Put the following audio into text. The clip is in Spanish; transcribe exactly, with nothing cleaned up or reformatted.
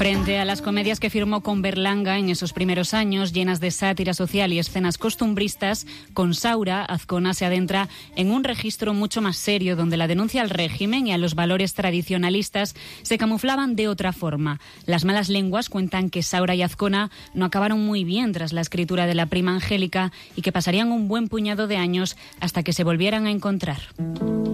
Frente a las comedias que firmó con Berlanga en esos primeros años, llenas de sátira social y escenas costumbristas, con Saura, Azcona se adentra en un registro mucho más serio, donde la denuncia al régimen y a los valores tradicionalistas se camuflaban de otra forma. Las malas lenguas cuentan que Saura y Azcona no acabaron muy bien tras la escritura de La prima Angélica y que pasarían un buen puñado de años hasta que se volvieran a encontrar.